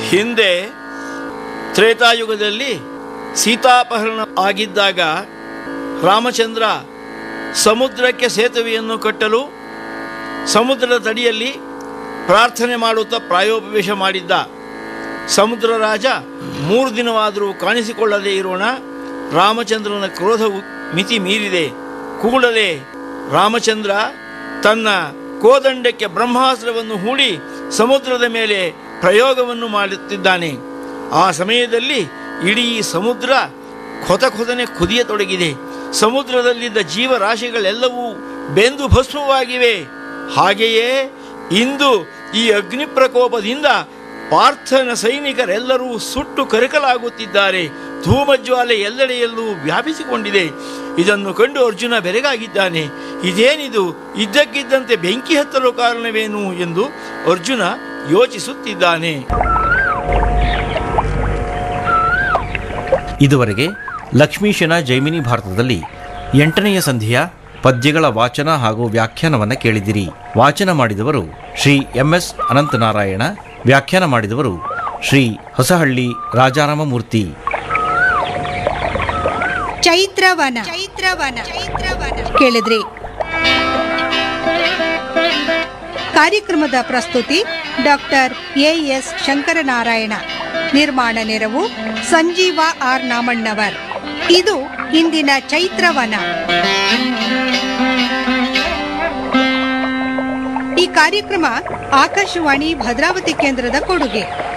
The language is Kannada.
ಹಿಂದೆ ತ್ರೇತಾಯುಗದಲ್ಲಿ ಸೀತಾಪಹರಣ ಆಗಿದ್ದಾಗ ರಾಮಚಂದ್ರ ಸಮುದ್ರಕ್ಕೆ ಸೇತುವೆಯನ್ನು ಕಟ್ಟಲು ಸಮುದ್ರದ ತಡಿಯಲ್ಲಿ ಪ್ರಾರ್ಥನೆ ಮಾಡುತ್ತಾ ಪ್ರಾಯೋಪವೇಶ ಮಾಡಿದ್ದ. ಸಮುದ್ರ ರಾಜ 3 ದಿನವಾದರೂ ಕಾಣಿಸಿಕೊಳ್ಳದೇ ಇರೋಣ. ರಾಮಚಂದ್ರನ ಕ್ರೋಧವು ಮಿತಿ ಮೀರಿದೆ. ಕೂಡಲೇ ರಾಮಚಂದ್ರ ತನ್ನ ಕೋದಂಡಕ್ಕೆ ಬ್ರಹ್ಮಾಸ್ತ್ರವನ್ನು ಹೂಡಿ ಸಮುದ್ರದ ಮೇಲೆ ಪ್ರಯೋಗವನ್ನು ಮಾಡುತ್ತಿದ್ದಾನೆ. ಆ ಸಮಯದಲ್ಲಿ ಇಡೀ ಸಮುದ್ರ ಕೊತನೆ ಕುದಿಯತೊಡಗಿದೆ. ಸಮುದ್ರದಲ್ಲಿದ್ದ ಜೀವರಾಶಿಗಳೆಲ್ಲವೂ ಬೆಂದು ಭಸ್ಮವಾಗಿವೆ. ಹಾಗೆಯೇ ಇಂದು ಈ ಅಗ್ನಿ ಪ್ರಕೋಪದಿಂದ ಪಾರ್ಥನ ಸೈನಿಕರೆಲ್ಲರೂ ಸುಟ್ಟು ಕರಕಲಾಗುತ್ತಿದ್ದಾರೆ. ಧೂಮಜ್ವಾಲೆ ಎಲ್ಲೆಡೆಯಲ್ಲೂ ವ್ಯಾಪಿಸಿಕೊಂಡಿದೆ. ಇದನ್ನು ಕಂಡು ಅರ್ಜುನ ಬೆರಗಾಗಿದ್ದಾನೆ. ಇದೇನಿದು? ಇದ್ದಕ್ಕಿದ್ದಂತೆ ಬೆಂಕಿ ಹತ್ತಲು ಕಾರಣವೇನು ಎಂದು ಅರ್ಜುನ ಯೋಚಿಸುತ್ತಿದ್ದಾನೆ. ಇದುವರೆಗೆ ಲಕ್ಷ್ಮೀಶನ ಜೈಮಿನಿ ಭಾರತದಲ್ಲಿ 8ನೆಯ ಸಂಧಿಯ ಪದ್ಯಗಳ ವಾಚನ ಹಾಗೂ ವ್ಯಾಖ್ಯಾನವನ್ನು ಕೇಳಿದಿರಿ. ವಾಚನ ಮಾಡಿದವರು ಶ್ರೀ ಎಂಎಸ್ ಅನಂತನಾರಾಯಣ. ವ್ಯಾಖ್ಯಾನ ಮಾಡಿದವರು ಶ್ರೀ ಹೊಸಹಳ್ಳಿ ರಾಜಾರಾಮಮೂರ್ತಿ. ಚೈತ್ರವನ ಕೇಳಿದ್ರಿ. ಕಾರ್ಯಕ್ರಮದ ಪ್ರಸ್ತುತಿ ಡಾಕ್ಟರ್ ಎಎಸ್ ಶಂಕರನಾರಾಯಣ. ನಿರ್ಮಾಣ ನೆರವು ಸಂಜೀವ ಆರ್ ನಾಮಣ್ಣವರ್. ಇದು ಇಂದಿನ ಚೈತ್ರವನ. ಈ ಕಾರ್ಯಕ್ರಮ ಆಕಾಶವಾಣಿ ಭದ್ರಾವತಿ ಕೇಂದ್ರದ ಕೊಡುಗೆ.